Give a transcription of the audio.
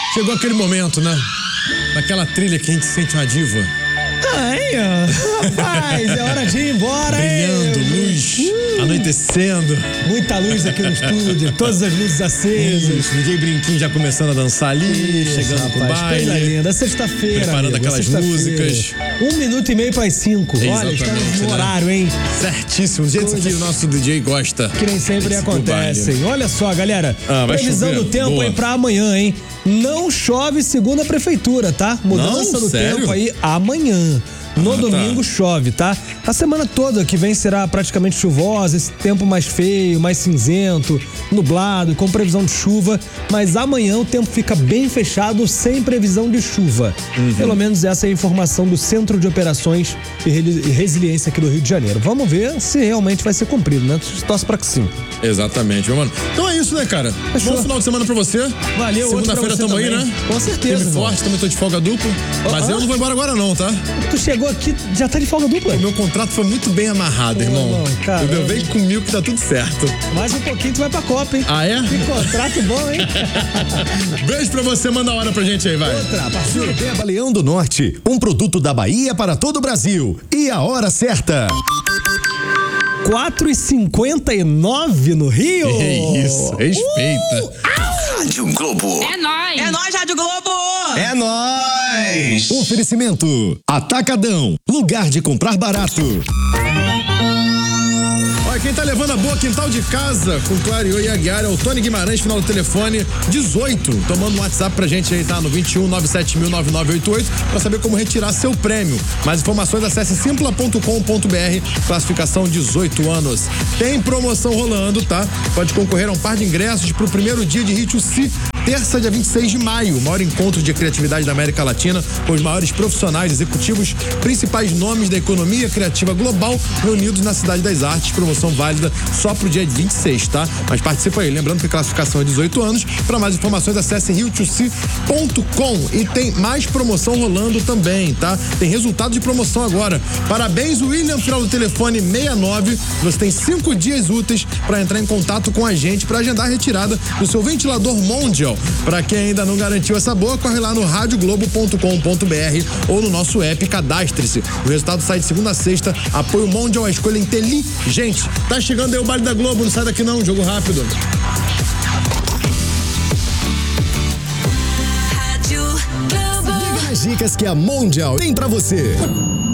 Chegou aquele momento, né? Daquela trilha que a gente sente uma diva. Ai, ó. Rapaz, é hora de ir embora, brilhando, luz, anoitecendo. Muita luz aqui no estúdio, todas as luzes acesas. DJ Brinquinho já começando a dançar ali, chegando com o baile. Coisa linda, sexta-feira. Preparando amigo, aquelas músicas. 1:30 para as 5. Olha, estamos no horário, hein? Certíssimo, do jeito que o nosso DJ gosta. Que nem sempre acontecem. Olha só, galera. Previsão do tempo aí pra amanhã, hein? Não chove segundo a prefeitura, tá? Mudança do tempo aí amanhã. No domingo chove, tá? A semana toda que vem será praticamente chuvosa, esse tempo mais feio, mais cinzento, nublado, com previsão de chuva, mas amanhã o tempo fica bem fechado, sem previsão de chuva. Pelo menos essa é a informação do Centro de Operações e Resiliência aqui do Rio de Janeiro. Vamos ver se realmente vai ser cumprido, né? Torce pra que sim. Exatamente, meu mano. Então é isso, né, cara? Fechou. Bom final de semana pra você. Valeu, segunda-feira tamo aí, né? Com certeza. Time forte, também tô de folga dupla. Mas eu não vou embora agora não, tá? Tu chegou aqui, já tá de folga dupla? O meu contrato foi muito bem amarrado, irmão. Entendeu? Vem comigo que tá tudo certo. Mais um pouquinho tu vai pra Copa, hein? Ah, é? Que contrato bom, hein? Beijo pra você, manda a hora pra gente aí, vai. Outra, parceiro. Sorobeba Leão do Norte, um produto da Bahia para todo o Brasil. E a hora certa. 4h59 no Rio. Que isso, respeita. Rádio Globo. É nóis. É nóis, Rádio Globo. É nóis. Oferecimento. Atacadão. Lugar de comprar barato. Olha, quem tá levando a boa quintal de casa com Clariô e Aguiar é o Tony Guimarães, final do telefone 18. Tomando um WhatsApp pra gente aí, tá? No 21 970009988 pra saber como retirar seu prêmio. Mais informações, acesse simpla.com.br, classificação 18 anos. Tem promoção rolando, tá? Pode concorrer a um par de ingressos pro primeiro dia de Ritmo Si, terça, dia 26 de maio, o maior encontro de criatividade da América Latina, com os maiores profissionais, executivos, principais nomes da economia criativa global reunidos na Cidade das Artes. Promoção válida só pro dia 26, tá? Mas participa aí, lembrando que a classificação é 18 anos. Para mais informações, acesse rio2c.com. E tem mais promoção rolando também, tá? Tem resultado de promoção agora. Parabéns, William, final do telefone 69. Você tem 5 dias úteis para entrar em contato com a gente para agendar a retirada do seu ventilador Mondial. Para quem ainda não garantiu essa boa, corre lá no radioglobo.com.br ou no nosso app, cadastre-se. O resultado sai de segunda a sexta. Apoio Mondial, a escolha inteligente. Tá chegando aí o baile da Globo, não sai daqui não, jogo rápido. Liga nas dicas que a Mondial tem pra você.